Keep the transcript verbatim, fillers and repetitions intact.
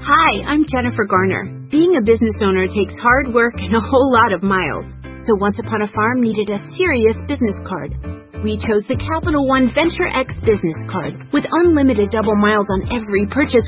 Hi, I'm Jennifer Garner. Being a business owner takes hard work and a whole lot of miles. So Once Upon a Farm needed a serious business card. We chose the Capital One Venture X business card. With unlimited double miles on every purchase